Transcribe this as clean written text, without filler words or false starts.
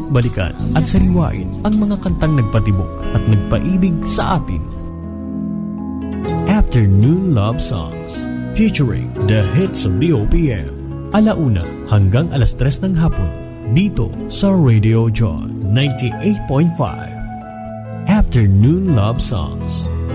balik-balikan at sariwain ang mga kantang nagpatibok at nagpaibig sa atin. Afternoon Love Songs featuring the hits of the OPM. 1:00 hanggang 3:00 ng hapon dito sa Radio John 98.5. Afternoon Love Songs.